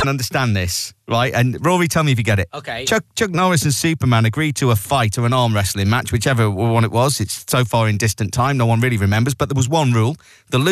can understand this, right? And Rory, tell me if you get it. Okay. Chuck Norris and Superman agreed to a fight or an arm wrestling match, whichever one it was. It's so far in distant time, no one really remembers. But there was one rule. The